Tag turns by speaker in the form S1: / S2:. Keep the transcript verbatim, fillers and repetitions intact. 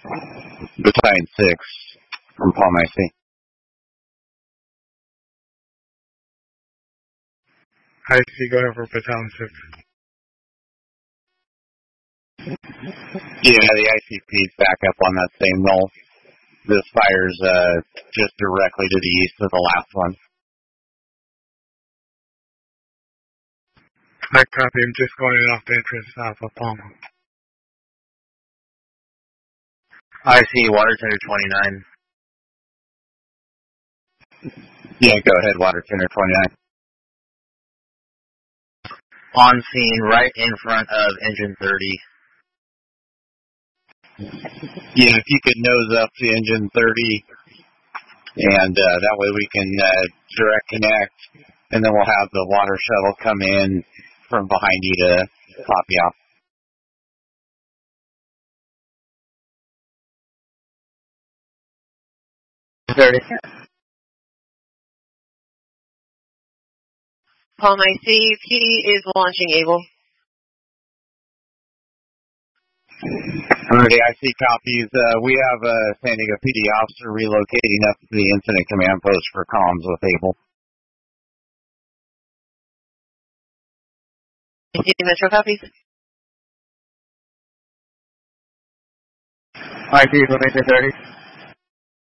S1: Battalion six from Palm I C.
S2: I C, go ahead for Battalion six.
S1: Yeah, the I C P's back up on that same roll. This fire's uh, just directly to the east of the last one.
S2: I copy. I'm just going in off the entrance south of Palma.
S3: I see water tender twenty-nine.
S1: Yeah, go ahead, water tender twenty-nine.
S3: On scene, right in front of engine thirty.
S1: Yeah, if you could nose up to engine thirty, and uh, that way we can uh, direct connect, and then we'll have the water shuttle come in from behind you to pop you off.
S3: thirty.
S4: Palm I C, P D is launching Able.
S1: Alrighty, I C copies. Uh, we have a San Diego P D officer relocating up to the incident command post for comms with Able.
S4: Metro copies.
S3: I C, Formation thirty.